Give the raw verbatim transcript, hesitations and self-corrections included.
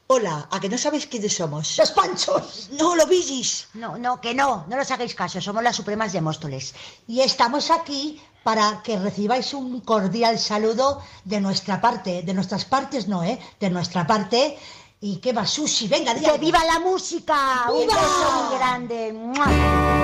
Hola, ¿a que no sabéis quiénes somos? ¡Los Panchos! No, lo vigis. No, no, que no, no nos hagáis caso, somos las Supremas de Móstoles. Y estamos aquí para que recibáis un cordial saludo de nuestra parte, de nuestras partes no, ¿eh? De nuestra parte. ¿Y qué va, Susi? Venga, di ¡Que algo. viva la música! ¡Un ¡Viva! beso muy grande! ¡Mua!